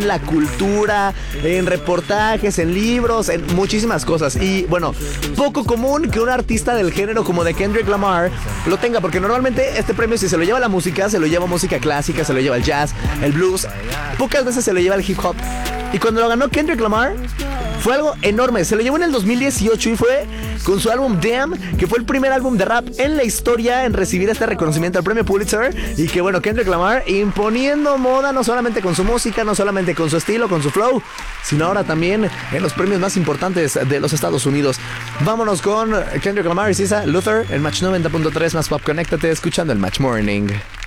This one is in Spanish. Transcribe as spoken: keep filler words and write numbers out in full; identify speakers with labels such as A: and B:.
A: la cultura, en reportajes, en libros, en muchísimas cosas. Y bueno, poco común que un artista del género como de Kendrick Lamar lo tenga, porque normalmente este premio, si se lo lleva la música, se lo lleva música clásica, se lo lleva el jazz, el blues, pocas veces se lo lleva el hip hop. Y cuando lo ganó Kendrick Lamar, fue algo enorme. Se lo llevó en el dos mil dieciocho y fue con su álbum Damn, que fue el primer álbum de rap en la historia en recibir este reconocimiento al premio Pulitzer. Y que bueno, Kendrick Lamar imponiendo moda no solamente con su música, no solamente con su estilo, con su flow, sino ahora también en los premios más importantes de los Estados Unidos. Vámonos con Kendrick Lamar y Sisa Luther en Match noventa punto tres más Pop. Conéctate escuchando el Match Morning.